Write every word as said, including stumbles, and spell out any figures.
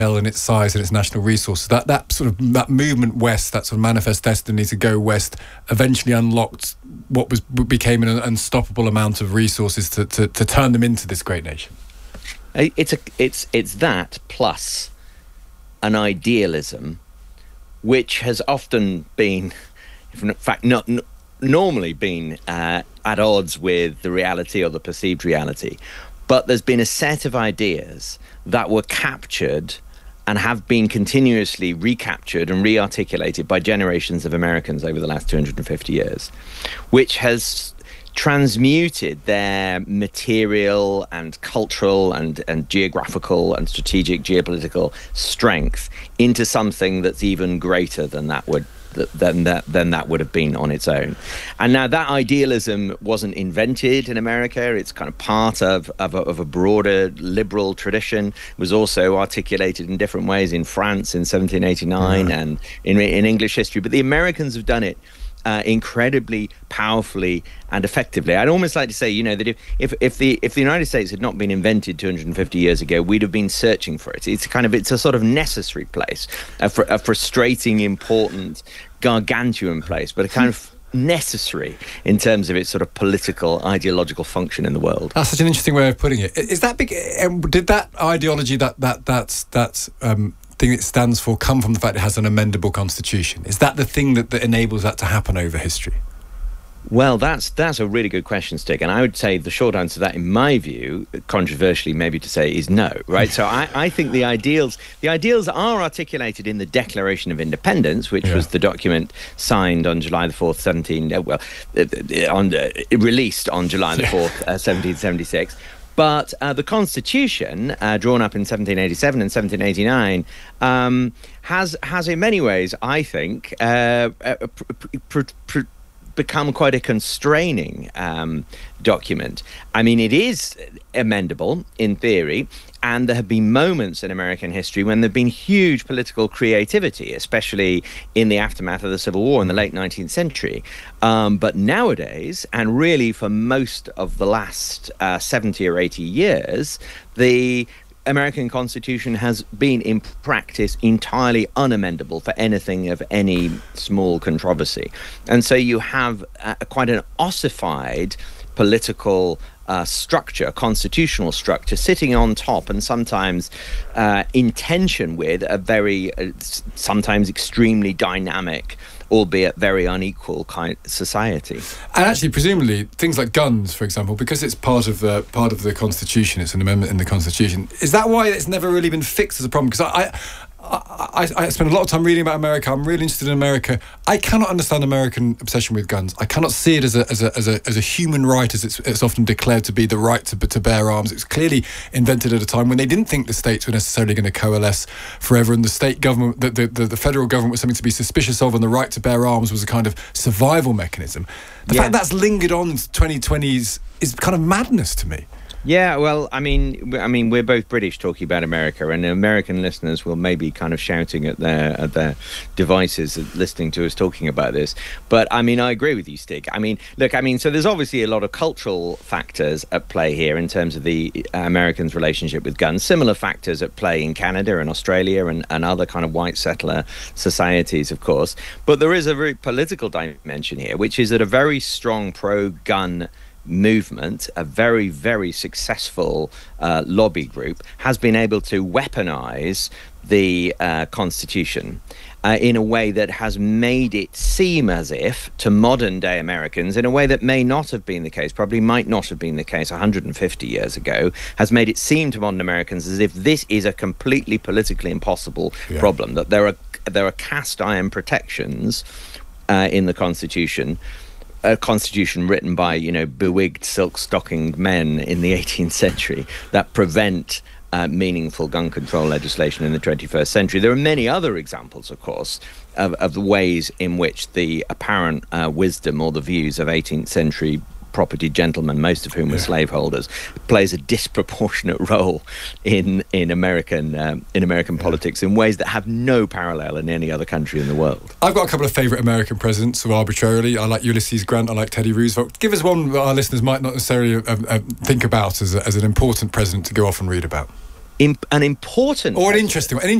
and its size and its national resources. That that sort of that movement west, that sort of manifest destiny to go west, eventually unlocked what was became an unstoppable amount of resources to, to, to turn them into this great nation. It's a it's it's that plus an idealism, which has often been, in fact, not n- normally been uh, at odds with the reality or the perceived reality. But there's been a set of ideas that were captured and have been continuously recaptured and re-articulated by generations of Americans over the last two hundred fifty years, which has transmuted their material and cultural and, and geographical and strategic geopolitical strength into something that's even greater than that would than that than that would have been on its own. And now that idealism wasn't invented in America. It's kind of part of of a, of a broader liberal tradition. It was also articulated in different ways in France in seventeen eighty-nine yeah. and in in English history. But the Americans have done it Uh, incredibly powerfully and effectively. I'd almost like to say, you know, that if, if if the if the United States had not been invented two hundred fifty years ago, we'd have been searching for it. It's kind of it's a sort of necessary place, a, fr- a frustrating, important, gargantuan place, but a kind of necessary in terms of its sort of political, ideological function in the world. That's such an interesting way of putting it. Is that big? Um, did that ideology that that that's that's um, thing it stands for come from the fact it has an amendable constitution? Is that the thing that, that enables that to happen over history? Well, that's that's a really good question, Stig, and I would say the short answer to that, in my view, controversially maybe to say, is no, right? So I, I think the ideals the ideals are articulated in the Declaration of Independence, which yeah. was the document signed on July the fourth, seventeen uh, well, uh, on uh, released on July the fourth, uh, seventeen seventy-six. But uh, the Constitution, uh, drawn up in seventeen eighty-seven and seventeen eighty-nine, um, has has in many ways, I think, uh, uh, pr- pr- pr- become quite a constraining um, document. I mean, it is amendable in theory, and there have been moments in American history when there have been huge political creativity, especially in the aftermath of the Civil War in the late nineteenth century. Um, but nowadays, and really for most of the last uh, seventy or eighty years, the American Constitution has been in practice entirely unamendable for anything of any small controversy. And so you have uh, quite an ossified political uh, structure, constitutional structure, sitting on top and sometimes uh, in tension with a very, uh, sometimes extremely dynamic, albeit very unequal kind of society. And actually, presumably, things like guns, for example, because it's part of the part of the Constitution, it's an amendment in the Constitution. Is that why it's never really been fixed as a problem? Because I, I, I, I spend a lot of time reading about America. I'm really interested in America. I cannot understand American obsession with guns. I cannot see it as a as a as a, as a human right, as it's, it's often declared to be, the right to to bear arms. It's clearly invented at a time when they didn't think the states were necessarily going to coalesce forever, and the state government, the the, the, the federal government, was something to be suspicious of, and the right to bear arms was a kind of survival mechanism. The yeah. fact that's lingered on into twenty twenties is kind of madness to me. Yeah, well, I mean, I mean, we're both British talking about America, and American listeners will maybe kind of shouting at their at their devices listening to us talking about this. But I mean, I agree with you, Stig. I mean, look, I mean, so there's obviously a lot of cultural factors at play here in terms of the Americans' relationship with guns. Similar factors at play in Canada and Australia and, and other kind of white settler societies, of course. But there is a very political dimension here, which is that a very strong pro-gun movement, a very, very successful uh, lobby group, has been able to weaponize the uh, Constitution uh, in a way that has made it seem as if, to modern day Americans, in a way that may not have been the case, probably might not have been the case one hundred fifty years ago, has made it seem to modern Americans as if this is a completely politically impossible yeah. problem, that there are there are cast iron protections uh, in the Constitution, a constitution written by, you know, bewigged, silk-stockinged men in the eighteenth century that prevent uh, meaningful gun control legislation in the twenty-first century. There are many other examples, of course, of, of the ways in which the apparent uh, wisdom or the views of eighteenth century property gentlemen, most of whom were yeah. slaveholders, plays a disproportionate role in in American um, in American yeah. politics in ways that have no parallel in any other country in the world. I've got a couple of favourite American presidents, so arbitrarily. I like Ulysses Grant, I like Teddy Roosevelt. Give us one that our listeners might not necessarily uh, uh, think about as, a, as an important president to go off and read about. imp- an important or an precedent. interesting one. An